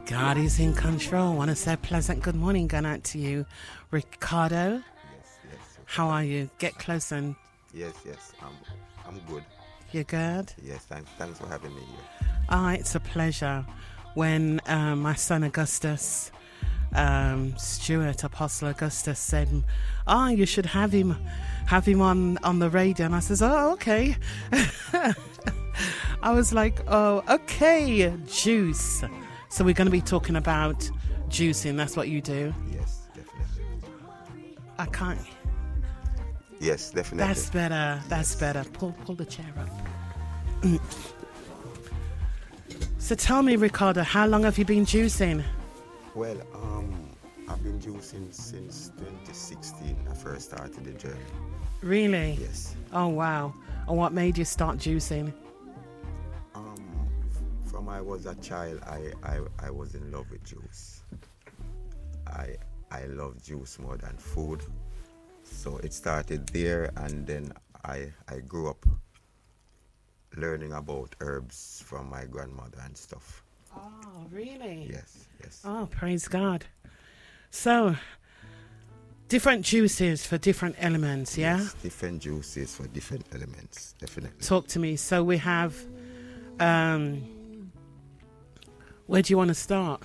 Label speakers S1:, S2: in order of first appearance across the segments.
S1: God is in control. I want to say pleasant good morning going out to you, Ricardo.
S2: Yes.
S1: How are you? Get close and...
S2: Yes. I'm good.
S1: You're good?
S2: Yes, thanks for having me here.
S1: It's a pleasure. When my son Augustus, Stuart Apostle Augustus said, you should have him on the radio. And I says, okay. I was like, okay, juice. So we're going to be talking about juicing. That's what you do?
S2: Yes, definitely.
S1: I can't...
S2: Yes, definitely.
S1: That's better. Pull the chair up. So tell me, Ricardo, how long have you been juicing?
S2: Well, I've been juicing since 2016. I first started the journey.
S1: Really?
S2: Yes.
S1: Oh, wow. And what made you start juicing?
S2: From I was a child, I was in love with juice. I love juice more than food. So it started there, and then I grew up learning about herbs from my grandmother and stuff.
S1: Oh, really?
S2: Yes.
S1: Oh, praise God. So, different juices for different elements, yeah?
S2: Yes, different juices for different elements, definitely.
S1: Talk to me. So we have, where do you want to start?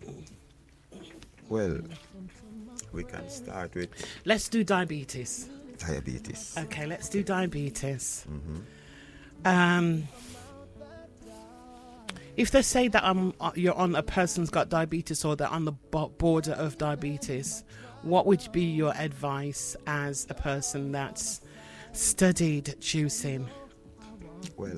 S2: Well, we can start with...
S1: Let's do diabetes.
S2: Diabetes.
S1: Okay, let's do diabetes.
S2: Mm-hmm.
S1: If they say that you're on a person's got diabetes or they're on the border of diabetes, what would be your advice as a person that's studied juicing?
S2: Well,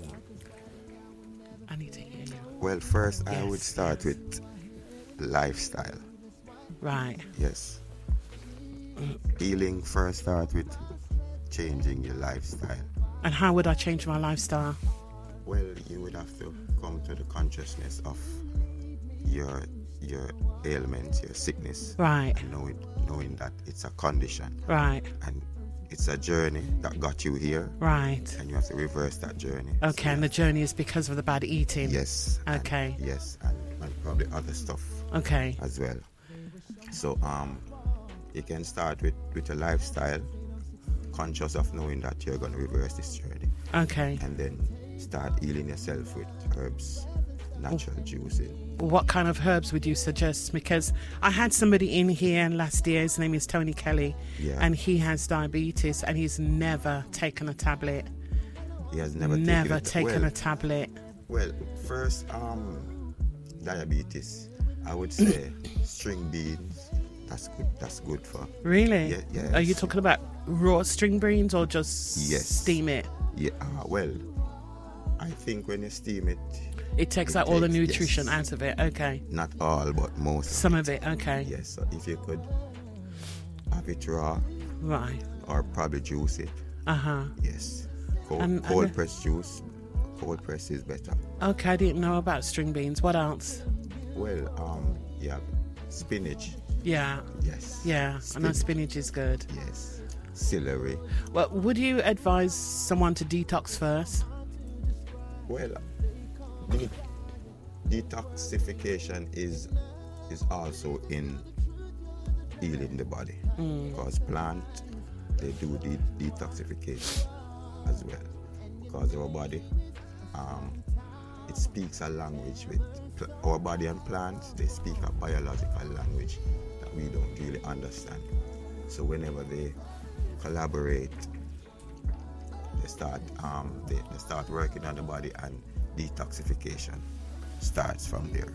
S1: I need to hear you.
S2: Well, first
S1: Yes,
S2: I would start with lifestyle.
S1: Right.
S2: Yes. Healing first start with changing your lifestyle.
S1: And how would I change my lifestyle?
S2: Well, you would have to come to the consciousness of your ailments, your sickness.
S1: Right.
S2: And knowing that it's a condition.
S1: Right.
S2: And it's a journey that got you here.
S1: Right.
S2: And you have to reverse that journey.
S1: Okay, and the journey is because of the bad eating?
S2: Yes.
S1: Okay.
S2: And probably other stuff.
S1: Okay.
S2: As well. So you can start with a lifestyle, conscious of knowing that you're going to reverse this journey.
S1: Okay.
S2: And then start healing yourself with herbs, natural juicing.
S1: What kind of herbs would you suggest? Because I had somebody in here last year, his name is Tony Kelly, and he has diabetes and he's never taken a tablet.
S2: He has never taken
S1: a tablet.
S2: Well, first, diabetes, I would say string beans. That's good for.
S1: Really?
S2: Yeah.
S1: Are you talking about raw string beans or just steam it?
S2: Yeah. Well, I think when you steam it,
S1: it takes out all the nutrition out of it. Okay.
S2: Not all, but most.
S1: Some of it. Okay.
S2: Yes. So if you could have it raw,
S1: right,
S2: or probably juice it. Yes. Cold press juice. Cold press is better.
S1: Okay, I didn't know about string beans. What else?
S2: Well, yeah, spinach.
S1: Yeah.
S2: Yes.
S1: Yeah, I know spinach is good.
S2: Yes. Celery.
S1: Well, would you advise someone to detox first?
S2: Well, detoxification is also in healing the body. Because plants, they do detoxification as well. Because our body, it speaks a language with our body, and plants, they speak a biological language that we don't really understand. So whenever they collaborate, they start working on the body, and detoxification starts from there.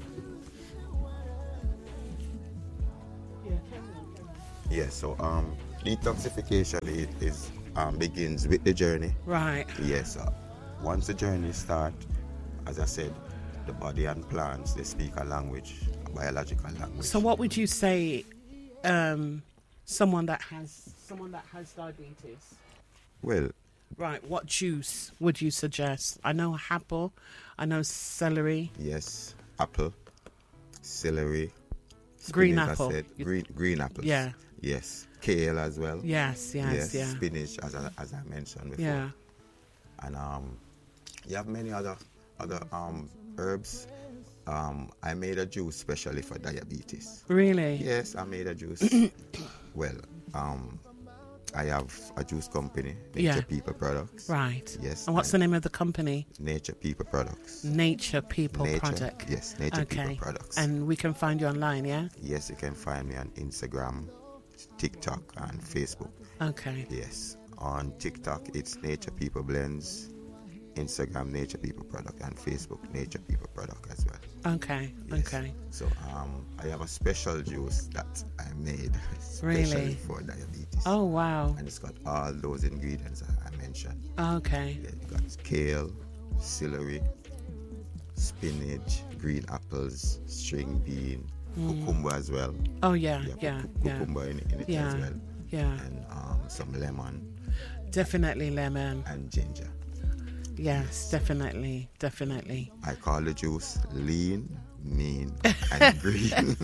S2: Yeah, so detoxification is begins with the journey.
S1: Right.
S2: Yes, once the journey starts, as I said, the body and plants, they speak a language, a biological language.
S1: So what would you say someone that has diabetes?
S2: Well,
S1: right, what juice would you suggest? I know apple, I know celery.
S2: Yes, apple, celery,
S1: green
S2: spinach,
S1: apple.
S2: I said, green apples.
S1: Yeah.
S2: Yes, kale as well.
S1: Yes, yeah.
S2: Spinach, as I mentioned before.
S1: Yeah.
S2: And you have many other herbs I made a juice specially for diabetes.
S1: Really?
S2: Yes, I made a juice. Well, I have a juice company, Nature People Products.
S1: Right.
S2: Yes.
S1: And what's the name of the company?
S2: Nature People Products.
S1: Nature People Product.
S2: Yes, Nature People Products.
S1: And we can find you online, yeah?
S2: Yes, you can find me on Instagram, TikTok, and Facebook.
S1: Okay.
S2: Yes. On TikTok, it's Nature People Blends. Instagram, Nature People Product, and Facebook, Nature People Product as well.
S1: Okay.
S2: Yes.
S1: Okay.
S2: So I have a special juice that I made
S1: Really?
S2: especially for diabetes.
S1: Oh, wow.
S2: And it's got all those ingredients I mentioned.
S1: Okay.
S2: Yeah, it got kale, celery, spinach, green apples, string bean, cucumber as well.
S1: Oh, yeah.
S2: Cucumber in it as well.
S1: Yeah.
S2: And some lemon.
S1: Definitely lemon.
S2: And ginger.
S1: Yes, definitely.
S2: I call the juice lean, mean, and green.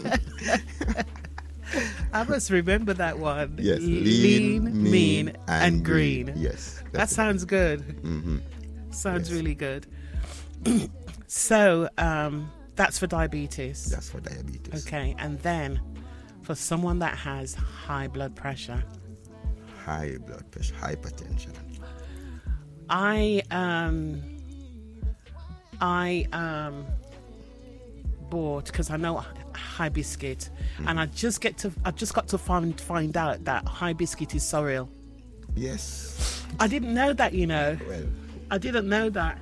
S1: I must remember that one.
S2: Yes,
S1: lean, mean, and green.
S2: Yes.
S1: That sounds good.
S2: Mm-hmm.
S1: Sounds really good. So, that's for diabetes.
S2: That's for diabetes.
S1: Okay, and then for someone that has high blood pressure.
S2: High blood pressure, hypertension.
S1: I bought, because I know High Biscuit, and I just got to find out that High Biscuit is sorrel.
S2: Yes.
S1: I didn't know that, you know.
S2: Well,
S1: I didn't know that.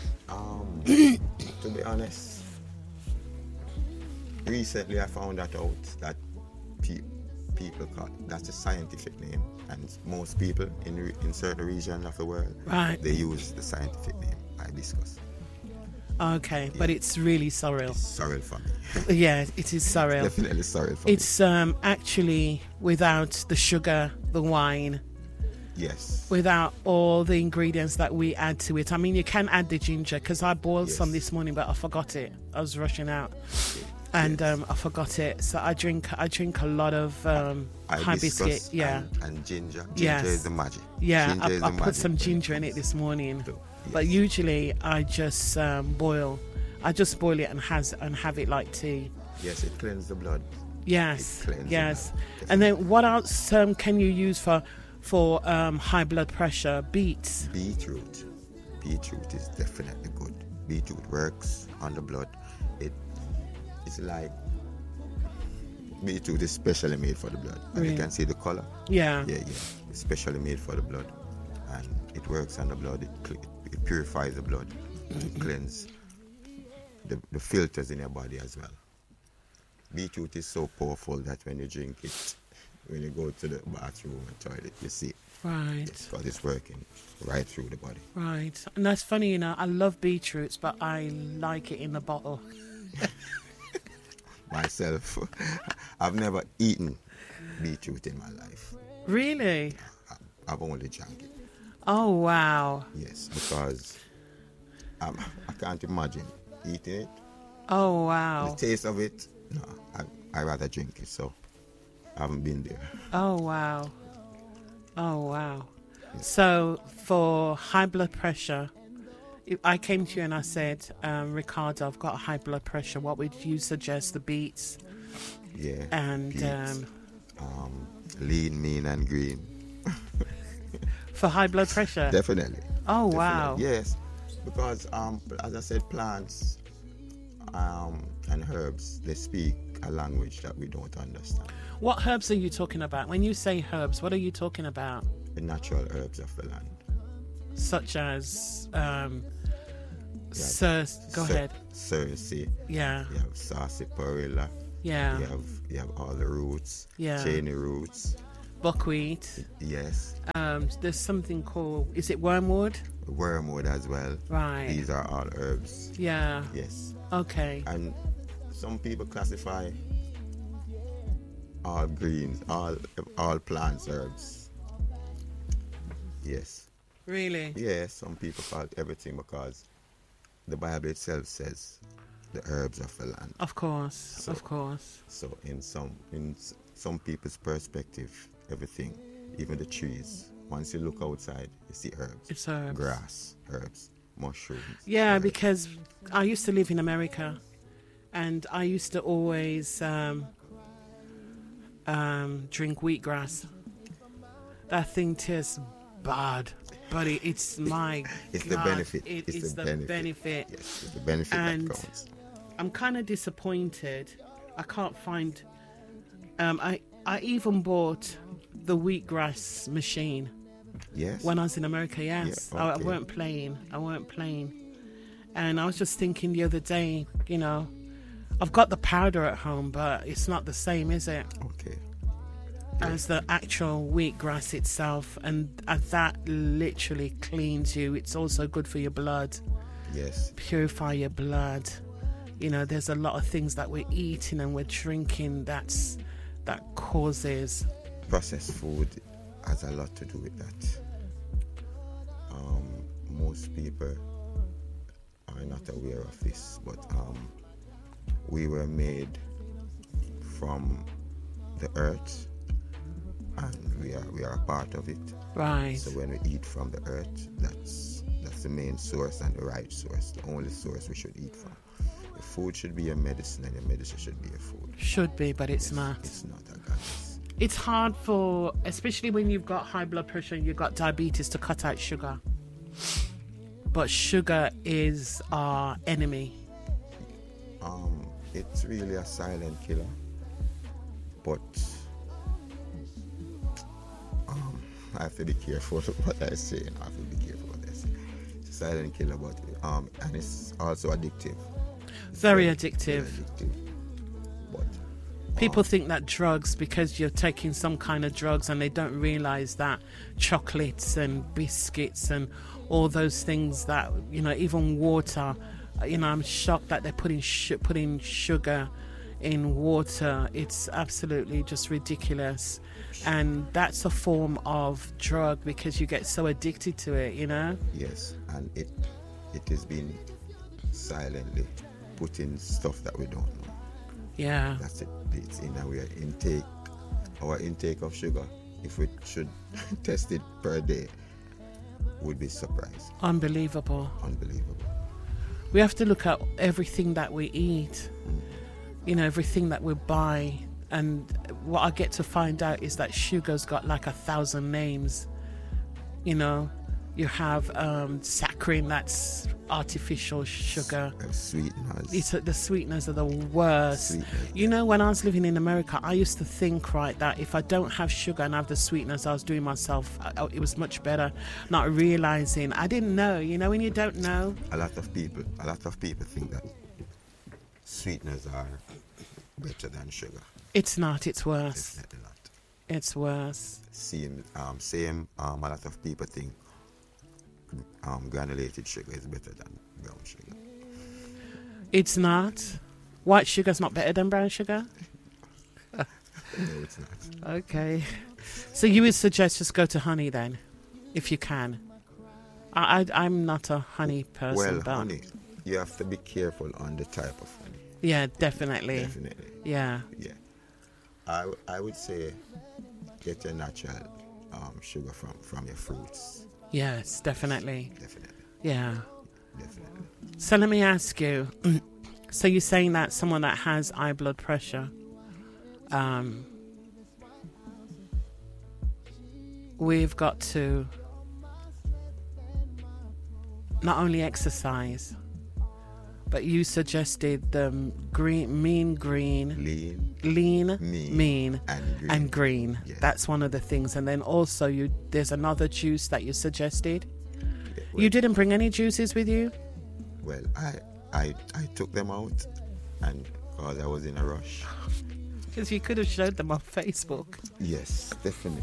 S2: To be honest, recently I found that out that people call that's a scientific name, and most people in certain regions of the world, they use the scientific name hibiscus.
S1: Okay, but it's really sorrel.
S2: It's sorrel for me.
S1: Yeah, it is sorrel.
S2: It's definitely sorrel for me.
S1: It's actually without the sugar, the wine.
S2: Yes.
S1: Without all the ingredients that we add to it. I mean, you can add the ginger, because I boiled some this morning, but I forgot it. I was rushing out. And I forgot it, so I drink a lot of hibiscus,
S2: and ginger. Ginger is the magic.
S1: Yeah, I put some ginger in it this morning, but usually I just boil it and have it like tea.
S2: Yes, it cleanses the blood.
S1: Yes, and then what else can you use for high blood pressure? Beets.
S2: Beetroot is definitely good. Beetroot works on the blood. It's like beetroot is specially made for the blood. And you can see the color. Yeah. It's specially made for the blood. And it works on the blood. It purifies the blood. It cleanses the filters in your body as well. Beetroot is so powerful that when you drink it, when you go to the bathroom and toilet, you see it.
S1: Right.
S2: Because it's working right through the body.
S1: Right. And that's funny, you know, I love beetroots, but I like it in the bottle.
S2: Myself, I've never eaten beetroot in my life.
S1: Really?
S2: I've only drank it.
S1: Oh, wow.
S2: Yes, because I can't imagine eating it.
S1: Oh, wow.
S2: The taste of it, no, I rather drink it, so I haven't been there.
S1: Oh, wow. Yes. So for high blood pressure, if I came to you and I said, Ricardo, I've got high blood pressure, what would you suggest? The beets?
S2: Yeah.
S1: And
S2: beets, lean, mean, and green.
S1: For high blood pressure?
S2: Definitely.
S1: Oh,
S2: definitely.
S1: wow.
S2: Yes, because as I said, plants and herbs, they speak a language that we don't understand.
S1: What herbs are you talking about? When you say herbs, what are you talking about?
S2: The natural herbs of the land.
S1: Such as go ahead.
S2: Cerci.
S1: Yeah.
S2: You have sarsaparilla.
S1: Yeah.
S2: You have all the roots.
S1: Yeah.
S2: Cheney roots.
S1: Buckwheat.
S2: Yes.
S1: There's something called, is it wormwood?
S2: Wormwood as well.
S1: Right.
S2: These are all herbs.
S1: Yeah.
S2: Yes.
S1: Okay.
S2: And some people classify all greens, all plants, herbs. Yes.
S1: Really?
S2: Yes, some people call it everything because the Bible itself says the herbs of the land.
S1: Of course.
S2: So in some people's perspective, everything, even the trees, once you look outside, you see herbs.
S1: It's herbs.
S2: Grass, herbs, mushrooms.
S1: Yeah,
S2: herbs.
S1: because I used to live in America, And I used to always drink wheatgrass. That thing tastes bad, but it's my
S2: It's
S1: God,
S2: the benefit.
S1: It
S2: It's
S1: is
S2: the
S1: the
S2: benefit.
S1: benefit.
S2: Yes, it's the benefit
S1: And
S2: that counts.
S1: I'm kind of disappointed. I can't find. I even bought the wheatgrass machine
S2: Yes.
S1: when I was in America. Yes,
S2: Yeah,
S1: I
S2: okay.
S1: weren't playing. And I was just thinking the other day, I've got the powder at home, but it's not the same, is it,
S2: Okay.
S1: as the actual wheatgrass itself? And that literally cleans you. It's also good for your blood,
S2: Yes.
S1: purify your blood. There's a lot of things that we're eating and we're drinking that causes.
S2: Processed food has a lot to do with that. Most people are not aware of this, but we were made from the earth, and we are a part of it.
S1: Right.
S2: So when we eat from the earth, that's the main source and the right source, the only source we should eat from. The food should be a medicine, and the medicine should be a food.
S1: Should be, but it's not.
S2: It's not a goddess.
S1: It's hard especially when you've got high blood pressure and you've got diabetes, to cut out sugar. But sugar is our enemy.
S2: It's really a silent killer, but I have to be careful what I say. It's a silent killer, but and it's also addictive.
S1: Very addictive.
S2: Very addictive. But
S1: People think that drugs, because you're taking some kind of drugs, and they don't realize that chocolates and biscuits and all those things that, even water, I'm shocked that they're putting sugar in water. It's absolutely just ridiculous. And that's a form of drug because you get so addicted to it,
S2: yes, and it has been silently putting stuff that we don't know.
S1: Yeah.
S2: That's it. It's in our intake. Our intake of sugar, if we should test it per day, would be surprised.
S1: Unbelievable.
S2: Unbelievable.
S1: We have to look at everything that we eat, everything that we buy. And what I get to find out is that sugar's got like 1,000 names. You have saccharin, that's artificial sugar.
S2: Sweeteners.
S1: The sweeteners are the worst.
S2: Sweeteners.
S1: When I was living in America, I used to think, right, that if I don't have sugar and have the sweeteners, I was doing myself, it was much better. Not realizing, I didn't know. When you don't know.
S2: A lot of people think that sweeteners are better than sugar.
S1: It's not. It's worse.
S2: Definitely not.
S1: It's worse.
S2: Same. A lot of people think granulated sugar is better than brown sugar.
S1: It's not. White sugar's not better than brown sugar?
S2: No, it's not.
S1: Okay. So you would suggest just go to honey then, if you can? I'm not a honey person.
S2: Well,
S1: but
S2: honey, you have to be careful on the type of honey.
S1: Yeah, definitely.
S2: Definitely.
S1: Yeah.
S2: Yeah. I would say get your natural sugar from your fruits.
S1: Yes, definitely.
S2: Definitely.
S1: Yeah.
S2: Definitely.
S1: So let me ask you. So you're saying that someone that has high blood pressure, we've got to not only exercise, but you suggested the lean, mean, and green.
S2: Yes.
S1: That's one of the things. And then also there's another juice that you suggested.
S2: Yeah, well,
S1: You didn't bring any juices with you?
S2: Well, I took them out, and because I was in a rush.
S1: Because you could have showed them on Facebook.
S2: Yes, definitely.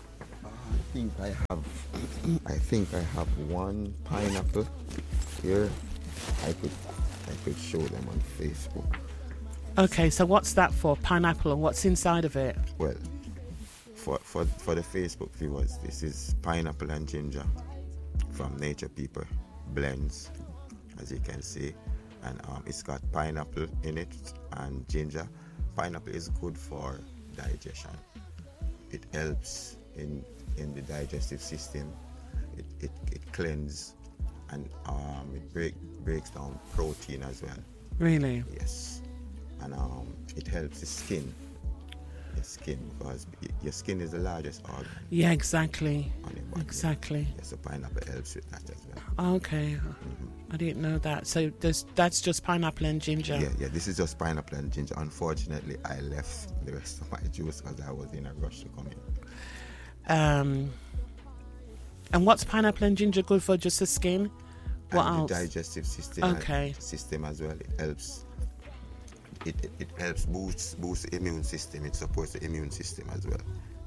S2: I think I have one pineapple here. I could show them on Facebook.
S1: Okay, so what's that for? Pineapple, and what's inside of it?
S2: Well, for the Facebook viewers, this is pineapple and ginger from Nature People blends, as you can see, and it's got pineapple in it and ginger. Pineapple is good for digestion. It helps in the digestive system. It cleanses, and it breaks down protein as well.
S1: Really?
S2: Yes. and it helps the skin. Your skin, because your skin is the largest organ.
S1: Yeah, exactly.
S2: On your body.
S1: Exactly.
S2: Yeah, so pineapple helps with that as well.
S1: Okay. I didn't know that. So that's just pineapple and ginger.
S2: Yeah. This is just pineapple and ginger. Unfortunately, I left the rest of my juice because I was in a rush to come in.
S1: And what's pineapple and ginger good for? Just the skin? What
S2: and
S1: else?
S2: The digestive system.
S1: Okay.
S2: System as well. It helps. It helps boost the immune system. It supports the immune system as well.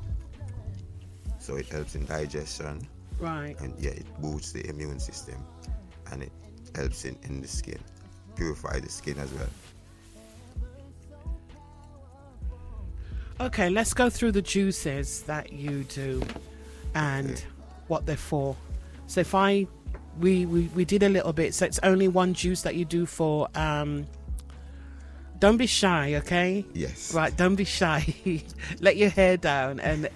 S2: So it helps in digestion.
S1: Right.
S2: And it boosts the immune system, and it helps in the skin, purify the skin as well.
S1: Okay, let's go through the juices that you do and what they're for. So if we did a little bit, so it's only one juice that you do for don't be shy, okay?
S2: Yes.
S1: Right, don't be shy. Let your hair down and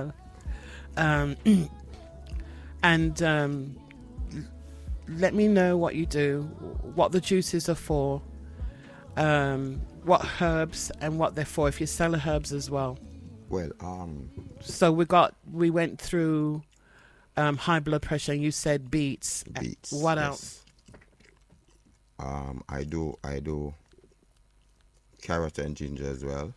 S1: let me know what you do, what the juices are for, what herbs and what they're for, if you sell the herbs as well.
S2: Well,
S1: so we went through high blood pressure, and you said beets. What else?
S2: I do carrot and ginger as well.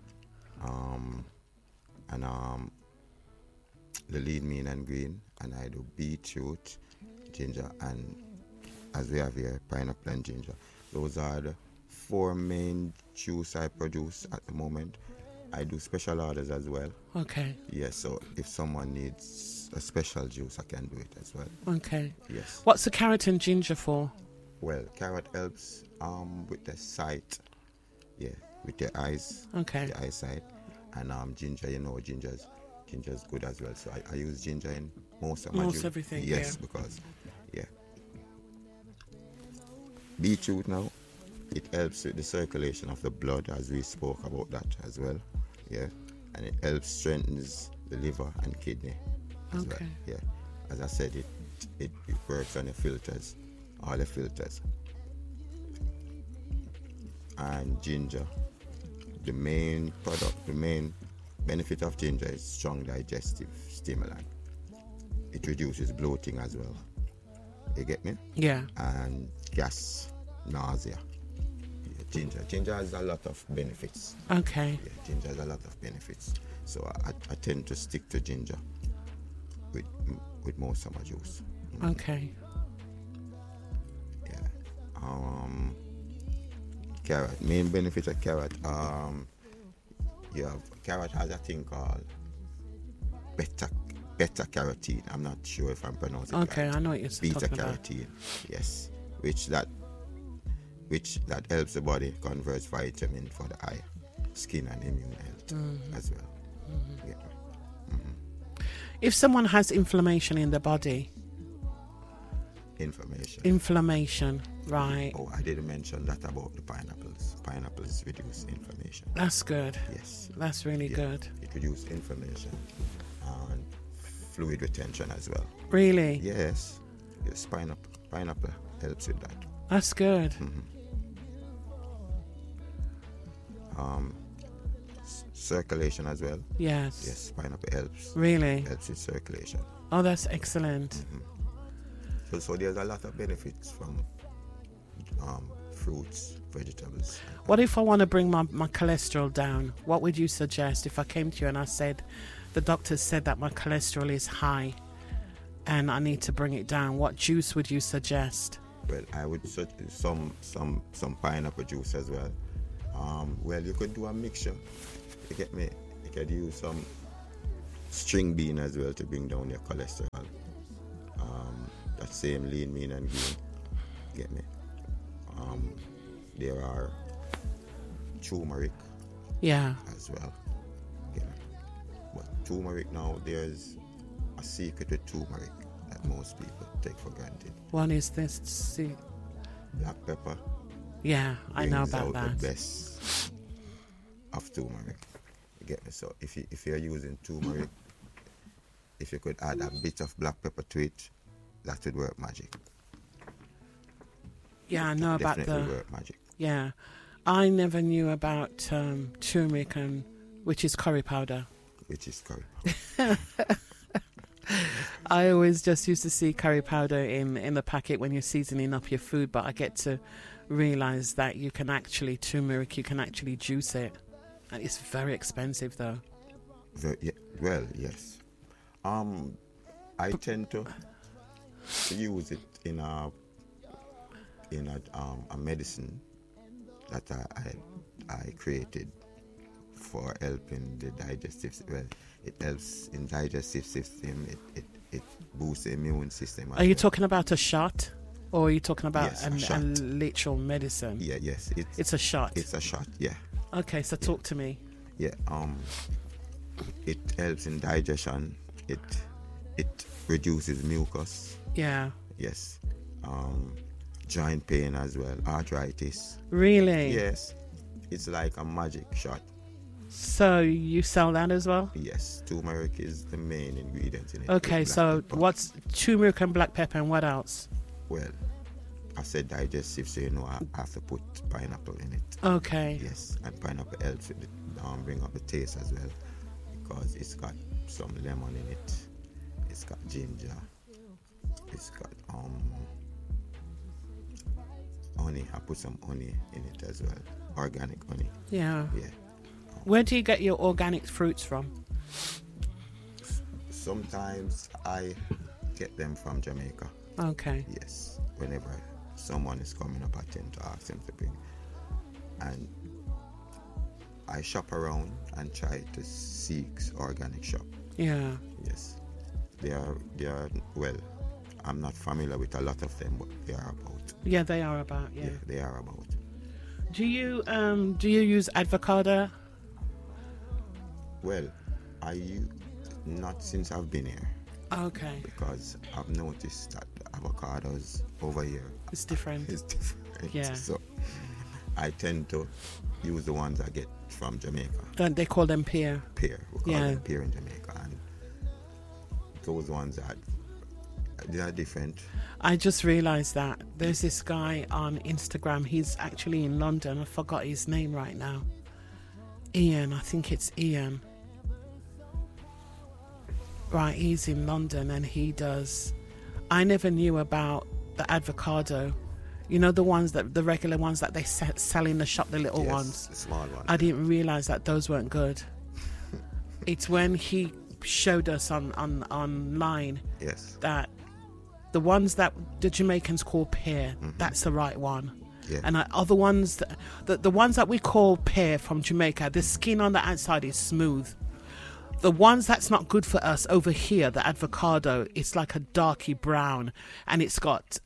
S2: And the lean, mean and green, and I do beetroot, ginger, and as we have here, pineapple and ginger. Those are the 4 main juice I produce at the moment. I do special orders as well. Okay. Yes, so if someone needs a special juice, I can do it as well.
S1: Okay.
S2: Yes.
S1: What's the carrot and ginger for?
S2: Well, carrot helps with the sight, with your eyes, the eyesight, and ginger. Ginger's good as well. So I use ginger in most of my juice.
S1: Everything.
S2: Yes, because beetroot now, it helps with the circulation of the blood, as we spoke about that as well. Yeah, and it helps strengthens the liver and kidney as well. Yeah, as I said, it works on the filters, all the filters. And ginger, the main benefit of ginger is strong digestive stimulant. It reduces bloating as well. You get me? Yeah. And gas, nausea. Ginger has a lot of benefits. Okay. Yeah, ginger has a lot of benefits. So I tend to stick to ginger with most of my juice. Okay. Yeah. Carrot. Main benefit of carrot. Carrot has a thing called beta carotene. I'm not sure if I'm pronouncing it right.
S1: I know what you're talking about.
S2: Beta carotene. Yes. Which that helps the body convert vitamin for the eye, skin and immune health as well. Mm-hmm. Yeah. Mm-hmm.
S1: If someone has inflammation in the body. Inflammation, right.
S2: Oh, I didn't mention that about the pineapples. Pineapples reduce inflammation.
S1: That's good.
S2: Yes.
S1: That's really good.
S2: It reduces inflammation and fluid retention as well.
S1: Really?
S2: Yes. Yes, pineapple helps with that.
S1: That's good.
S2: Mm-hmm. Circulation as well.
S1: Yes.
S2: Yes, pineapple helps.
S1: Really?
S2: Helps with circulation.
S1: Oh, that's excellent.
S2: Mm-hmm. So there's a lot of benefits from fruits, vegetables.
S1: What if I want to bring my cholesterol down? What would you suggest if I came to you and I said, the doctor said that my cholesterol is high and I need to bring it down? What juice would you suggest?
S2: Well, I would suggest some pineapple juice as well. Well, you could do a mixture. You get me? You could use some string bean as well to bring down your cholesterol. That same lean, mean and green. You get me? There are turmeric.
S1: Yeah.
S2: As well. Get me? But turmeric now, there's a secret with turmeric that most people take for granted.
S1: What is this? See.
S2: Black pepper.
S1: Yeah, I know about
S2: that.
S1: that.
S2: The best of turmeric. You get me? So if you're using turmeric, if you could add a bit of black pepper to it, that would work magic.
S1: Yeah, I know about
S2: Definitely work magic.
S1: Yeah, I never knew about turmeric, which is curry powder.
S2: Which is curry.
S1: I always just used to see curry powder in the packet when you're seasoning up your food, but I get to realize that you can actually juice it. And it's very expensive though.
S2: Well, yes. I tend to use it in a medicine that I created for helping the digestive. Well, it helps in digestive system. It boosts the immune system.
S1: Are you talking about a shot, or are you talking about
S2: a
S1: literal medicine?
S2: Yeah, yes.
S1: It's a shot.
S2: It's a shot. Yeah.
S1: Okay, so talk to me.
S2: Yeah. It helps in digestion. It reduces mucus.
S1: Yeah.
S2: Yes. Joint pain as well. Arthritis.
S1: Really?
S2: Yes. It's like a magic shot.
S1: So you sell that as well?
S2: Yes. Turmeric is the main ingredient in it.
S1: Okay, so what's turmeric and black pepper, and what else?
S2: Well, I said digestive, so I have to put pineapple in it.
S1: Okay.
S2: Yes, and pineapple helps with bring up the taste as well, because it's got some lemon in it. It's got ginger. It's got honey. I put some honey in it as well. Organic honey.
S1: Yeah.
S2: Yeah.
S1: Where do you get your organic fruits from?
S2: Sometimes I get them from Jamaica.
S1: Okay.
S2: Yes. Whenever someone is coming up, I tend to ask them to bring. And I shop around and try to seek organic shop.
S1: Yeah.
S2: Yes. They are well, I'm not familiar with a lot of them, but they are about.
S1: Yeah, they are about, yeah.
S2: They are about.
S1: Do you use avocado?
S2: Well, not since I've been here.
S1: Okay.
S2: Because I've noticed that avocados over here.
S1: It's different.
S2: It's different.
S1: Yeah.
S2: So I tend to use the ones I get from Jamaica.
S1: And they call them pear.
S2: Pear. We call them pear in Jamaica. And those ones they are different.
S1: I just realized that there's this guy on Instagram. He's actually in London. I forgot his name right now. Ian. I think it's Ian. Right, he's in London and he does. I never knew about the avocado. You know, the regular ones that they sell in the shop, the little ones.
S2: The small ones.
S1: I didn't realize that those weren't good. It's when he showed us online that the ones that the Jamaicans call pear, that's the right one.
S2: Yeah.
S1: And other ones, the ones that we call pear from Jamaica, the skin on the outside is smooth. The ones that's not good for us over here, the avocado, it's like a darky brown, and it's got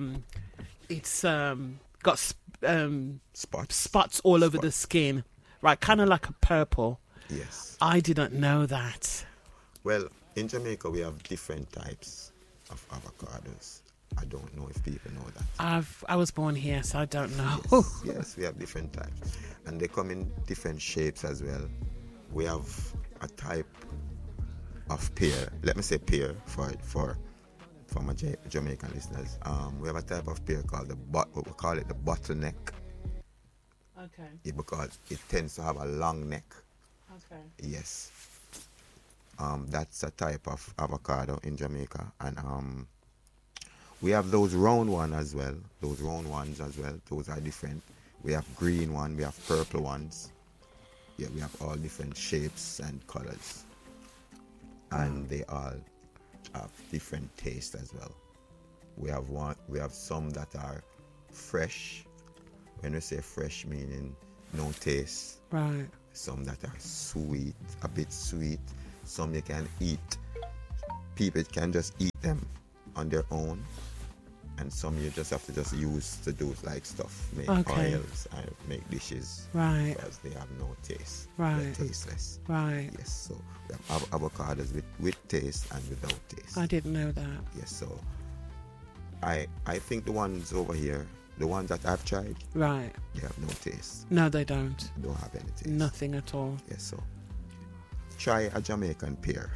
S1: spots all over the skin, right? Kind of like a purple.
S2: Yes.
S1: I didn't know that.
S2: Well, in Jamaica we have different types of avocados. I don't know if people know that.
S1: I was born here, so I don't know.
S2: Yes, we have different types, and they come in different shapes as well. We have a type of pear. Let me say pear for my Jamaican listeners. We have a type of pear called what we call it the bottleneck.
S1: Okay.
S2: Yeah, because it tends to have a long neck.
S1: Okay.
S2: Yes. That's a type of avocado in Jamaica, and we have those round ones as well. Those are different. We have green one. We have purple ones. Yeah, we have all different shapes and colors, and they all have different taste as well. We have some that are fresh. When we say fresh, meaning no taste.
S1: Right.
S2: Some that are sweet, a bit sweet. Some you can eat. People can just eat them on their own, and some you just have to use to do like stuff, make oils and make dishes.
S1: Right.
S2: Because they have no taste.
S1: Right.
S2: They're tasteless.
S1: Right.
S2: Yes. So we have avocados with taste and without taste.
S1: I didn't know that.
S2: Yes. So I think the ones over here, the ones that I've tried,
S1: right,
S2: they have no taste.
S1: No, they don't.
S2: They don't have any taste.
S1: Nothing at all.
S2: Yes. So try a Jamaican pear.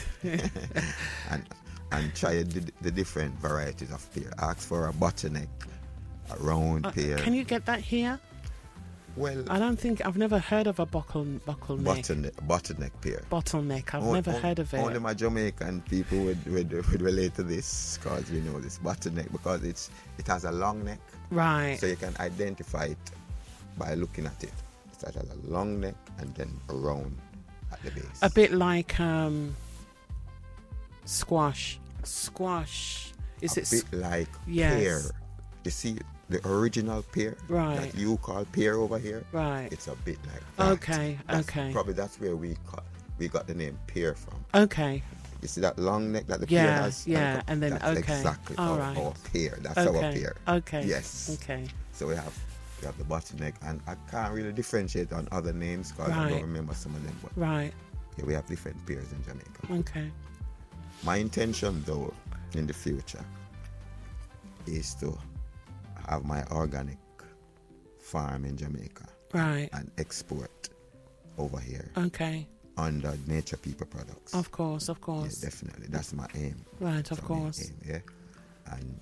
S2: and try the different varieties of pear. Ask for a bottleneck, a round pear.
S1: Can you get that here?
S2: Well,
S1: I don't think I've never heard of a bottleneck.
S2: Bottleneck pear.
S1: Bottleneck. I've never heard of it.
S2: Only my Jamaican people would relate to this, because we know this bottleneck, because it has a long neck.
S1: Right.
S2: So you can identify it by looking at it. It has a long neck and then a round at the base.
S1: A bit like squash. Squash. Is it?
S2: A bit like
S1: Yes.
S2: pear. You see the original pear
S1: Right.
S2: that you call pear over here?
S1: Right.
S2: It's a bit like that.
S1: Okay. Okay.
S2: Probably that's where we got the name pear from.
S1: Okay.
S2: You see that long neck that the pear
S1: Yeah.
S2: has?
S1: Yeah. And then
S2: that's
S1: okay.
S2: exactly
S1: All
S2: our
S1: right.
S2: pear. That's
S1: Okay.
S2: our pear.
S1: Okay.
S2: Yes.
S1: Okay.
S2: So we have the bottleneck, and I can't really differentiate on other names because I
S1: Right.
S2: don't remember some of them. But
S1: Right.
S2: yeah, we have different pears in Jamaica.
S1: Okay.
S2: My intention, though, in the future, is to have my organic farm in Jamaica
S1: Right.
S2: and export over here
S1: Okay.
S2: under Nature People Products.
S1: Of course. Of
S2: Yeah,
S1: course.
S2: definitely. That's my aim.
S1: Right. Of
S2: That's my
S1: course.
S2: aim, yeah. And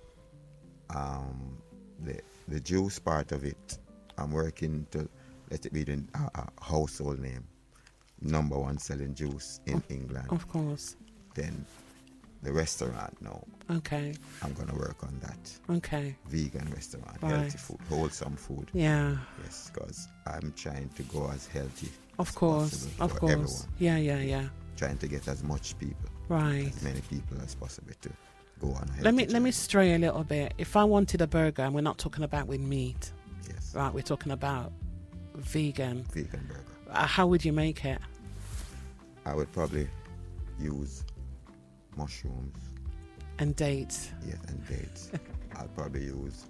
S2: the juice part of it, I'm working to let it be a household name. Number one selling juice in England.
S1: Of course.
S2: Then the restaurant now,
S1: Okay.
S2: I'm going to work on that.
S1: Okay.
S2: Vegan restaurant,
S1: Right.
S2: healthy food, wholesome food.
S1: Yeah.
S2: Yes, because I'm trying to go as healthy
S1: Of
S2: as
S1: course.
S2: possible
S1: Of
S2: for
S1: course.
S2: everyone.
S1: Yeah. Yeah. Yeah.
S2: Trying to get as much people,
S1: Right.
S2: as many people as possible to go on a healthy
S1: Let me
S2: journey.
S1: stray a little bit. If I wanted a burger, and we're not talking about with meat,
S2: Yes,
S1: right? We're talking about vegan.
S2: vegan burger.
S1: How would you make it?
S2: I would probably use mushrooms,
S1: And dates.
S2: yes, and dates. I'll probably use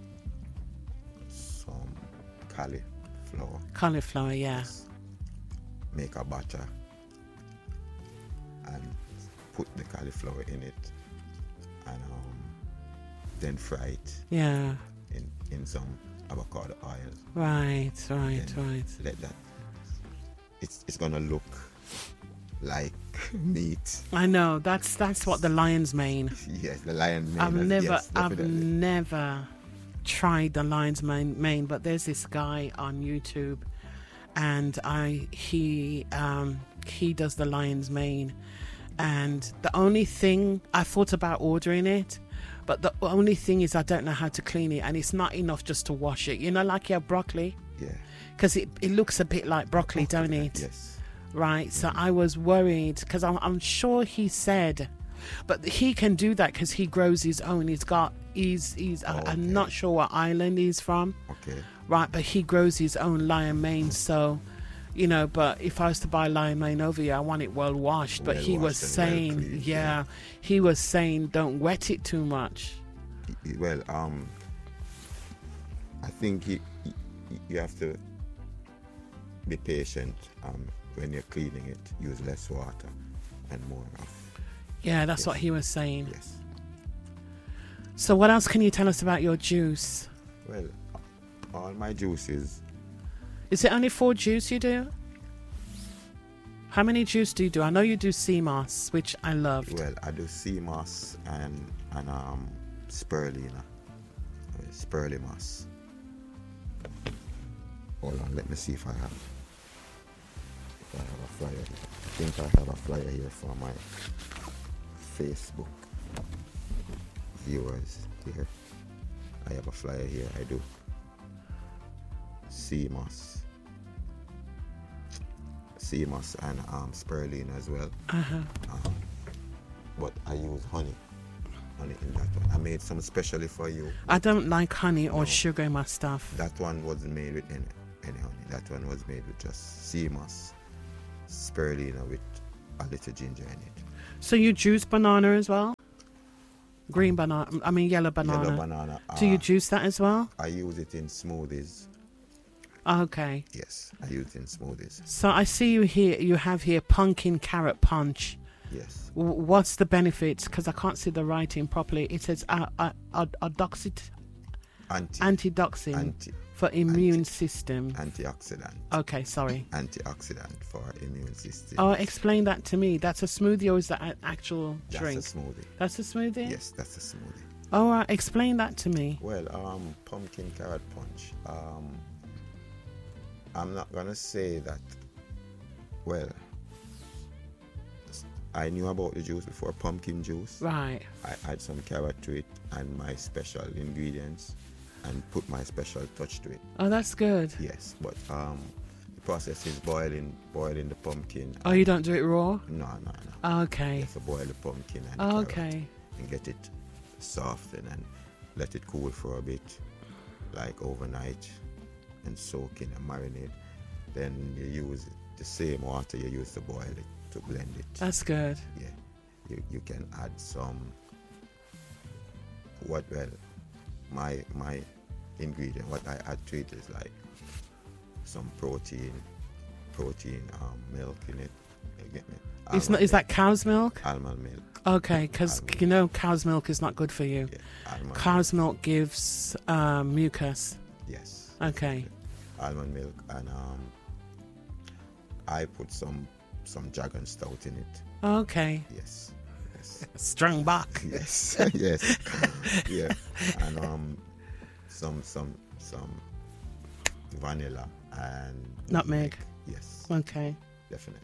S2: some cauliflower.
S1: Cauliflower. Yeah.
S2: Yes. Make a batter and put the cauliflower in it, and then fry it
S1: Yeah.
S2: in some avocado oil.
S1: Right. Right.
S2: Then
S1: Right.
S2: Let that. It's gonna look like meat.
S1: I know. That's what the lion's mane.
S2: Yes, the lion mane.
S1: I've
S2: Yes, definitely.
S1: never tried the lion's mane, but there's this guy on YouTube, and he does the lion's mane, and the only thing I thought about ordering it, but the only thing is I don't know how to clean it, and it's not enough just to wash it. You know, like you have broccoli,
S2: Yeah.
S1: because it looks a bit like broccoli, don't it?
S2: Yes.
S1: Right, so I was worried because I'm sure he said, but he can do that because he grows his own. He's
S2: okay.
S1: I'm not sure what island he's from,
S2: Okay.
S1: right? But he grows his own lion mane. So, you know, but if I was to buy lion mane over here, I want it well washed. But he was
S2: Well-washed and
S1: saying,
S2: well-cleaned,
S1: yeah, he was saying don't wet it too much.
S2: Well, I think you have to be patient. When you're cleaning it, use less water and more of.
S1: Yeah, that's
S2: Yes.
S1: what he was saying.
S2: Yes.
S1: So what else can you tell us about your juice?
S2: Well, all my juices.
S1: Is it only 4 juice you do? How many juice do you do? I know you do sea moss, which I loved.
S2: Well, I do sea moss and spirulina, spirulina moss. Hold on, let me see if I have a flyer. I think I have a flyer here for my Facebook viewers here. I have a flyer here. I do sea moss and spirulina as well. But I use honey in that one. I made some specially for you.
S1: I don't like honey or
S2: No.
S1: sugar in my stuff.
S2: That one wasn't made with any honey. That one was made with just sea moss, spirulina with a little ginger in it.
S1: So you juice banana as well? Green banana, yellow banana.
S2: Yellow banana.
S1: Do you juice that as well?
S2: I use it in smoothies.
S1: Okay.
S2: Yes, I use it in smoothies.
S1: So I see you have here pumpkin carrot punch.
S2: Yes.
S1: What's the benefits? Because I can't see the writing properly. It says antioxidant for immune system.
S2: Antioxidant.
S1: Okay, sorry.
S2: Antioxidant for immune system.
S1: Oh, explain that to me. That's a smoothie or is that an actual drink?
S2: That's a smoothie.
S1: That's a smoothie?
S2: Yes, that's a smoothie.
S1: All right, explain that to me.
S2: Well, pumpkin carrot punch. I'm not gonna say that. Well, I knew about the juice before, pumpkin juice.
S1: Right.
S2: I add some carrot to it and my special ingredients, and put my special touch to it.
S1: Oh, that's good.
S2: Yes, but the process is boiling the pumpkin.
S1: Oh, you don't do it raw?
S2: No.
S1: Oh, okay.
S2: You have to boil the pumpkin and
S1: Oh,
S2: carrot
S1: okay.
S2: and get it softened and let it cool for a bit, like overnight, and soak in and marinate. Then you use the same water you use to boil it to blend it.
S1: That's good.
S2: Yeah, you can add some. My ingredient, what I add to it is like some protein milk in it. You get me?
S1: Is that cow's milk?
S2: Almond milk.
S1: Okay, because you know cow's milk is not good for you.
S2: Yeah, almond
S1: Cow's milk gives mucus.
S2: Yes.
S1: Okay.
S2: Almond milk, and I put some dragon stout in it.
S1: Okay.
S2: Yes.
S1: Strong back.
S2: Yes. Yes. Yeah. And some vanilla and
S1: Nutmeg.
S2: Yes.
S1: Okay.
S2: Definitely.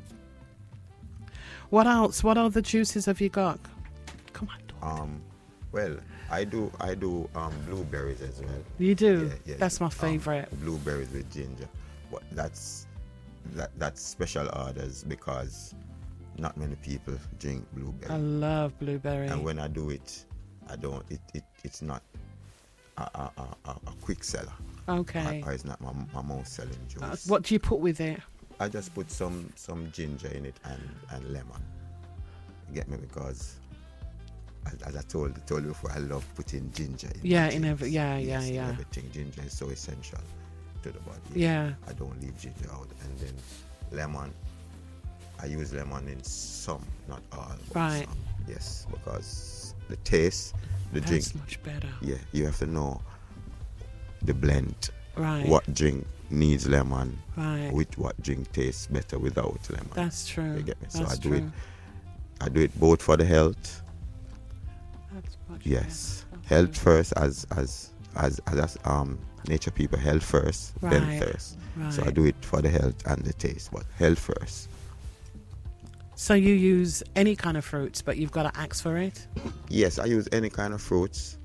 S1: What else? What other juices have you got? Come on.
S2: Well, I do blueberries as well.
S1: You do?
S2: Yeah.
S1: That's my favorite.
S2: Blueberries with ginger. But that's special orders because not many people drink blueberry.
S1: I love blueberry.
S2: And when I do it, it's not a quick seller.
S1: Okay.
S2: Or it's not my most selling juice.
S1: What do you put with it?
S2: I just put some ginger in it and lemon. You get me? Because as I told you before, I love putting ginger in.
S1: Yeah,
S2: my
S1: in
S2: drinks.
S1: every
S2: In
S1: yeah.
S2: everything. Ginger is so essential to the body.
S1: Yeah.
S2: I don't leave ginger out. And then lemon, I use lemon in some, not all. But
S1: Right.
S2: some. Yes, because the taste, the
S1: That's
S2: drink.
S1: much better.
S2: Yeah, you have to know the blend.
S1: Right.
S2: What drink needs lemon?
S1: Right.
S2: With what drink tastes better without lemon?
S1: That's true.
S2: You get me? So
S1: That's
S2: I do
S1: true.
S2: it. I do it both for the health.
S1: That's much
S2: Yes,
S1: better.
S2: health
S1: Okay.
S2: first, as nature people, health first, then
S1: Right.
S2: thirst. So I
S1: Right.
S2: do it for the health and the taste, but health first.
S1: So you use any kind of fruits, but you've got to ask for it?
S2: Yes, I use any kind of fruits.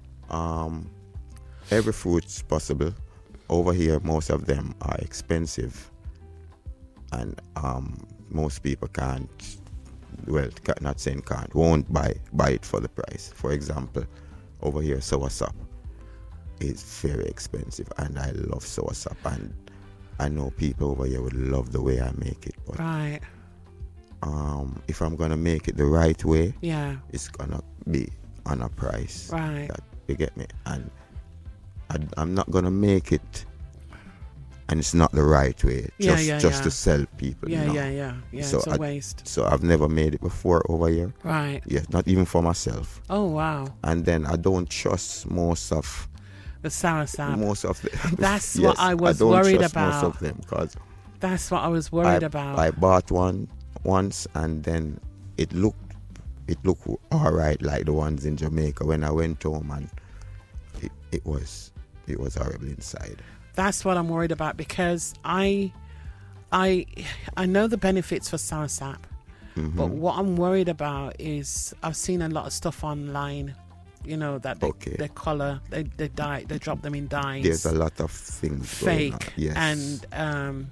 S2: Every fruit's possible. Over here, most of them are expensive, and most people can't. Well, not saying can't, won't buy it for the price. For example, over here, soursop is very expensive, and I love soursop, and I know people over here would love the way I make it. But
S1: Right.
S2: if I'm gonna make it the right way,
S1: Yeah.
S2: it's gonna be on a price.
S1: Right.
S2: That you get me, and I'm not gonna make it, and it's not the right way. Just to sell people.
S1: Yeah,
S2: no.
S1: yeah.
S2: So
S1: It's a waste.
S2: So I've never made it before over here.
S1: Right.
S2: Yeah, not even for myself.
S1: Oh, wow.
S2: And then I don't trust most of
S1: The soursop.
S2: the.
S1: That's
S2: yes,
S1: what I was
S2: don't
S1: worried
S2: trust
S1: about.
S2: Most of them, because
S1: That's what I was worried about.
S2: I bought one once, and then it looked all right, like the ones in Jamaica. When I went home, and it was horrible inside.
S1: That's what I'm worried about, because I know the benefits for soursop,
S2: Mm-hmm.
S1: but what I'm worried about is I've seen a lot of stuff online, you know, that they color, they dye, they drop them in dyes.
S2: There's a lot of things going on.
S1: fake.
S2: Yes.
S1: And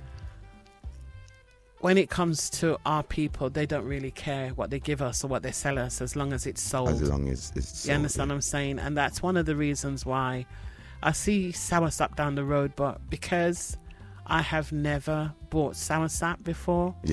S1: when it comes to our people, they don't really care what they give us or what they sell us, as long as it's sold.
S2: As long as it's sold.
S1: You understand what I'm saying? And that's one of the reasons why I see soursop down the road, but because I have never bought soursop before,
S2: Yeah.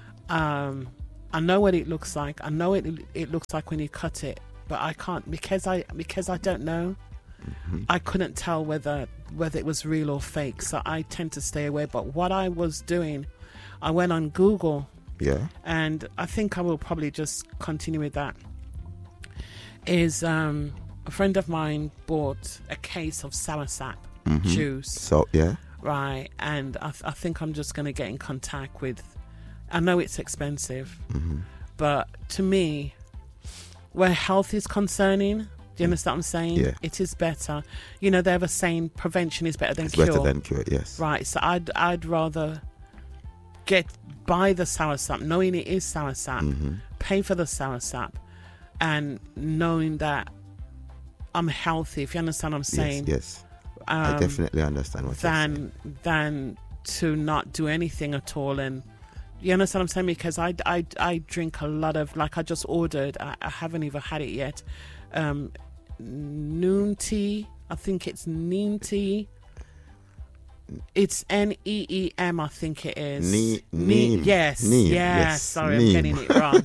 S1: I know what it looks like. I know it looks like when you cut it, but I can't, because I don't know.
S2: Mm-hmm.
S1: I couldn't tell whether it was real or fake, so I tend to stay away. But what I was doing, I went on Google,
S2: Yeah.
S1: and I think I will probably just continue with that. Is a friend of mine bought a case of soursop juice,
S2: So yeah.
S1: right? And I think I'm just going to get in contact with. I know it's expensive, but to me, where health is concerning, Do you understand what I'm saying?
S2: Yeah.
S1: It is better. You know, they have a saying, prevention is better than
S2: It's
S1: cure.
S2: better than cure, yes.
S1: Right, so I'd rather buy the soursop, knowing it is soursop, pay for the soursop, and knowing that I'm healthy, if you understand what I'm saying.
S2: Yes. I definitely understand what you're saying.
S1: Than to not do anything at all. And you understand what I'm saying? Because I drink a lot of, like I just ordered, I haven't even had it yet, noon tea. I think it's neem tea. It's NEEM, I think it is.
S2: Neem.
S1: Yes.
S2: Neem.
S1: Yes. Sorry,
S2: Neem.
S1: I'm getting it wrong.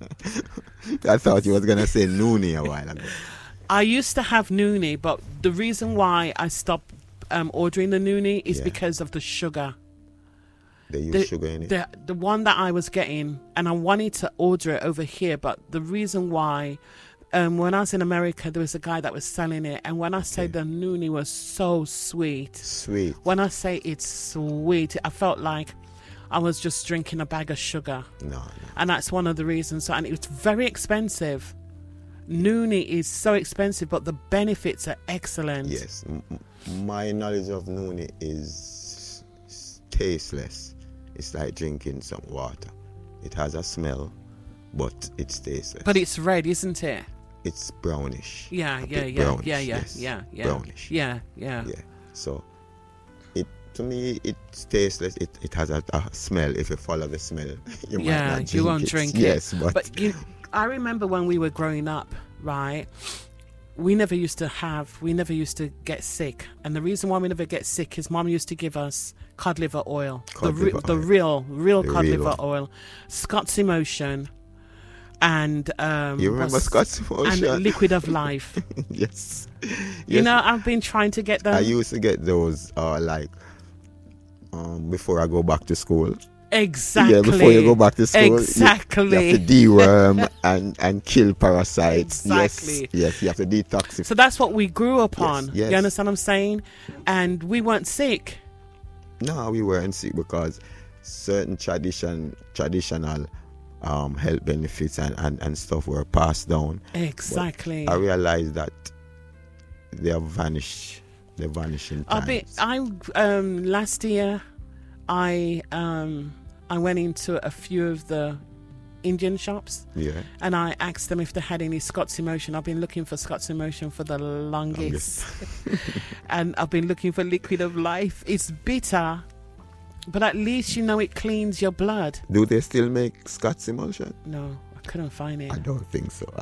S2: I thought you was going to say noonie a while ago.
S1: I used to have noonie, but the reason why I stopped ordering the noonie is because of the sugar.
S2: They use sugar in it?
S1: The one that I was getting, and I wanted to order it over here, but the reason why, when I was in America, there was a guy that was selling it, and when I say the noonie was so sweet.
S2: Sweet.
S1: When I say it's sweet, I felt like I was just drinking a bag of sugar.
S2: No.
S1: And that's one of the reasons. And it was very expensive. Noonie is so expensive, but the benefits are excellent.
S2: Yes. My knowledge of noonie is tasteless. It's like drinking some water. It has a smell, but it's tasteless.
S1: But it's red, isn't it?
S2: It's brownish.
S1: Yeah.
S2: Brownish,
S1: Yeah.
S2: Brownish.
S1: Yeah.
S2: So, to me, it's tasteless. It has a smell. If you follow the smell, you might not drink
S1: you won't drink it.
S2: Yes, but
S1: I remember when we were growing up, right? We never used to get sick. And the reason why we never get sick is Mom used to give us cod liver oil. The real cod liver oil. Scott's Emotion. And
S2: you remember Scott's Emotion?
S1: And Liquid of Life.
S2: Yes.
S1: You know, I've been trying to get them.
S2: I used to get those before I go back to school.
S1: Exactly.
S2: Yeah, before you go back to school,
S1: exactly.
S2: you have to deworm and kill parasites.
S1: Exactly.
S2: Yes, you have to detoxify.
S1: So that's what we grew up on.
S2: Yes.
S1: You understand what I'm saying? And we weren't sick.
S2: No, we weren't sick because certain traditional health benefits and stuff were passed down.
S1: Exactly.
S2: But I realized that they have vanished. They vanish in time.
S1: Last year, I went into a few of the Indian shops, and I asked them if they had any Scott's Emotion. I've been looking for Scott's Emotion for the longest. And I've been looking for Liquid of Life. It's bitter, but at least you know it cleans your blood.
S2: Do they still make Scott's Emotion?
S1: No, I couldn't find it.
S2: I don't think so.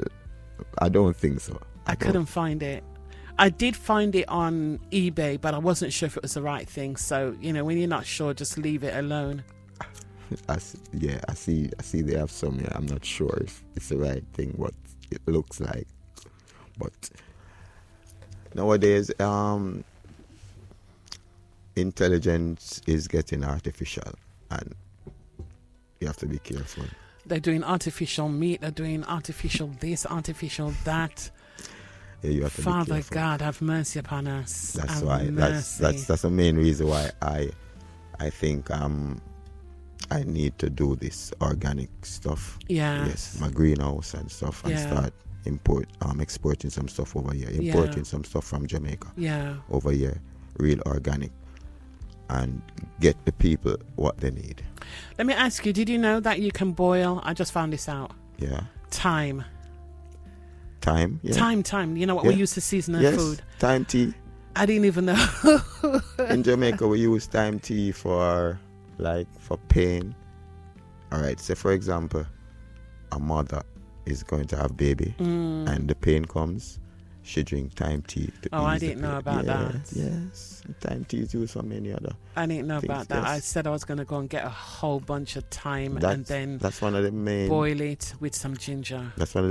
S2: I don't think so.
S1: I couldn't find it. I did find it on eBay, but I wasn't sure if it was the right thing. So, you know, when you're not sure, just leave it alone.
S2: I see they have some. I'm not sure if it's the right thing, what it looks like. But nowadays, intelligence is getting artificial, and you have to be careful.
S1: They're doing artificial meat. They're doing artificial this, artificial that.
S2: Yeah, you have to
S1: Father
S2: be careful.
S1: God, have mercy upon us.
S2: That's why. That's the main reason why I think I need to do this organic stuff. Yes, my greenhouse and stuff, and start exporting some stuff over here. Importing some stuff from Jamaica. Over here, real organic, and get the people what they need.
S1: Let me ask you: did you know that you can boil? I just found this out.
S2: Yeah.
S1: Thyme.
S2: Yeah.
S1: Thyme. You know what we use to season our food?
S2: Thyme tea.
S1: I didn't even know.
S2: In Jamaica, we use thyme tea for pain. All right. So, for example, a mother is going to have baby, and the pain comes. She drink thyme tea.
S1: I didn't know about that.
S2: Yes, thyme tea is used for many other.
S1: I didn't know
S2: things,
S1: about that.
S2: yes.
S1: I said I was going to go and get a whole bunch of thyme and then
S2: that's one of the main.
S1: boil it with some ginger.
S2: That's one of